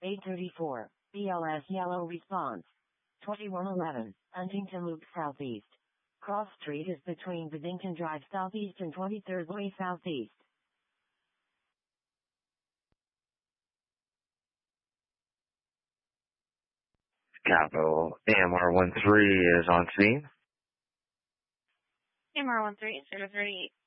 834, BLS yellow response. 2111, Huntington Loop Southeast. Cross Street is between Bedington Drive Southeast and 23rd Way Southeast. Capital AMR13 is on scene. AMR13, 038.